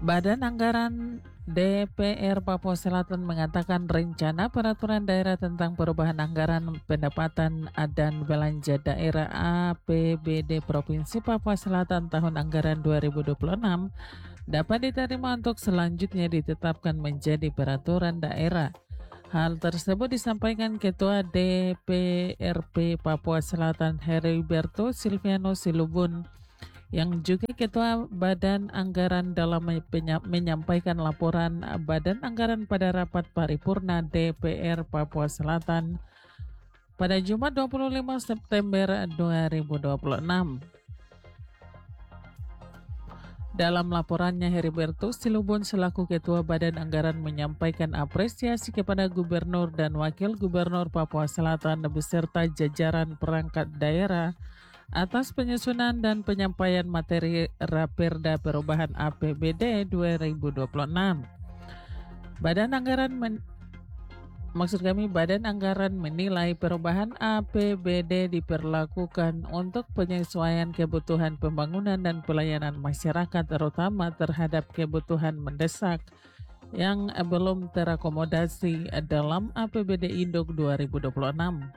Badan Anggaran DPR Papua Selatan mengatakan rencana peraturan daerah tentang perubahan anggaran pendapatan dan belanja daerah APBD Provinsi Papua Selatan tahun anggaran 2026 dapat diterima untuk selanjutnya ditetapkan menjadi peraturan daerah. Hal tersebut disampaikan Ketua DPRP Papua Selatan Heriberto Silviano Silubun yang juga Ketua Badan Anggaran dalam menyampaikan laporan Badan Anggaran pada rapat paripurna DPR Papua Selatan pada Jumat 25 September 2026. Dalam laporannya, Heriberto Silubun selaku Ketua Badan Anggaran menyampaikan apresiasi kepada Gubernur dan Wakil Gubernur Papua Selatan beserta jajaran perangkat daerah atas penyusunan dan penyampaian materi Raperda Perubahan APBD 2026. Badan Anggaran menilai perubahan APBD diperlakukan untuk penyesuaian kebutuhan pembangunan dan pelayanan masyarakat, terutama terhadap kebutuhan mendesak yang belum terakomodasi dalam APBD Induk 2026.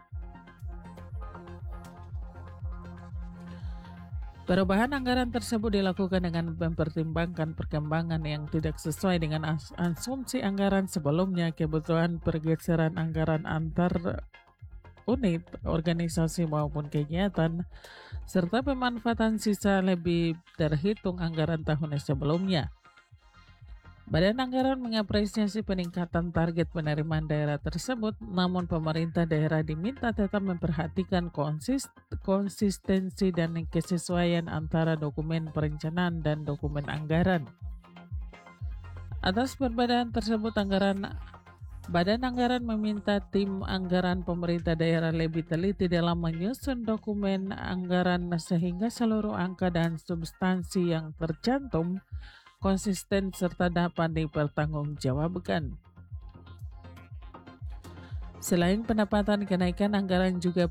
Perubahan anggaran tersebut dilakukan dengan mempertimbangkan perkembangan yang tidak sesuai dengan asumsi anggaran sebelumnya, kebutuhan pergeseran anggaran antar unit, organisasi maupun kegiatan, serta pemanfaatan sisa lebih terhitung anggaran tahun sebelumnya. Badan Anggaran mengapresiasi peningkatan target penerimaan daerah tersebut, namun pemerintah daerah diminta tetap memperhatikan konsistensi dan kesesuaian antara dokumen perencanaan dan dokumen anggaran. Atas perbedaan tersebut, Badan Anggaran meminta tim anggaran pemerintah daerah lebih teliti dalam menyusun dokumen anggaran sehingga seluruh angka dan substansi yang tercantum konsisten serta dapat dipertanggungjawabkan. Selain pendapatan, kenaikan anggaran juga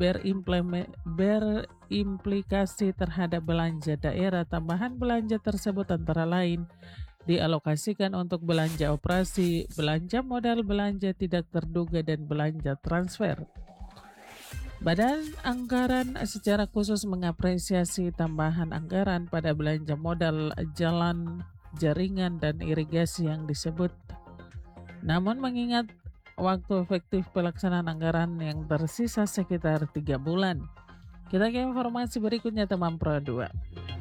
berimplikasi terhadap belanja daerah. Tambahan belanja tersebut antara lain dialokasikan untuk belanja operasi, belanja modal, belanja tidak terduga, dan belanja transfer. Badan Anggaran secara khusus mengapresiasi tambahan anggaran pada belanja modal jalan, jaringan, dan irigasi yang disebut. Namun mengingat waktu efektif pelaksanaan anggaran yang tersisa sekitar 3 bulan. Kita ke informasi berikutnya, teman Pro 2.